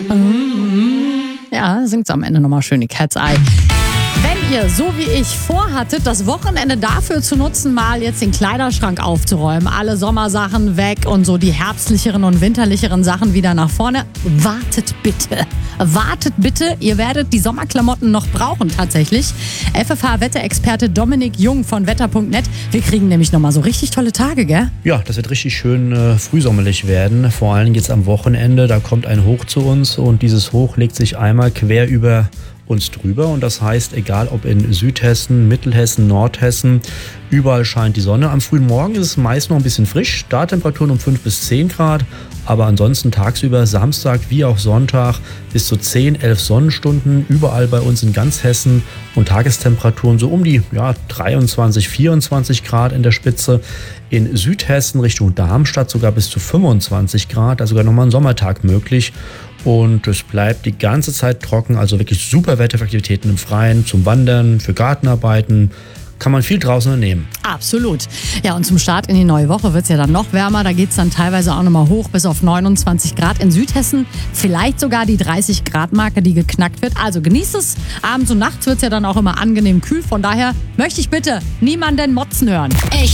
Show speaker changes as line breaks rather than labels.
Ja, singt's am Ende nochmal schön, die Cat's Eye. Wenn ihr, so wie ich, vorhattet, das Wochenende dafür zu nutzen, mal jetzt den Kleiderschrank aufzuräumen, alle Sommersachen weg und so die herbstlicheren und winterlicheren Sachen wieder nach vorne, wartet bitte. Wartet bitte, ihr werdet die Sommerklamotten noch brauchen tatsächlich. FFH-Wetterexperte Dominik Jung von wetter.net. Wir kriegen nämlich nochmal so richtig tolle Tage, gell?
Ja, das wird richtig schön frühsommerlich werden, vor allem jetzt am Wochenende. Da kommt ein Hoch zu uns und dieses Hoch legt sich einmal quer über uns drüber und das heißt, egal ob in Südhessen, Mittelhessen, Nordhessen, überall scheint die Sonne. Am frühen Morgen ist es meist noch ein bisschen frisch, Starttemperaturen um 5 bis 10 Grad, aber ansonsten tagsüber, Samstag wie auch Sonntag bis zu 10, 11 Sonnenstunden, überall bei uns in ganz Hessen und Tagestemperaturen so um die 23, 24 Grad in der Spitze. In Südhessen Richtung Darmstadt sogar bis zu 25 Grad, also sogar nochmal ein Sommertag möglich. Und es bleibt die ganze Zeit trocken, also wirklich super Wetter für Aktivitäten im Freien, zum Wandern, für Gartenarbeiten. Kann man viel draußen unternehmen.
Absolut. Ja, und zum Start in die neue Woche wird es ja dann noch wärmer. Da geht es dann teilweise auch nochmal hoch bis auf 29 Grad. In Südhessen vielleicht sogar die 30 Grad Marke, die geknackt wird. Also genießt es. Abends und nachts wird es ja dann auch immer angenehm kühl. Von daher möchte ich bitte niemanden motzen hören. Echt.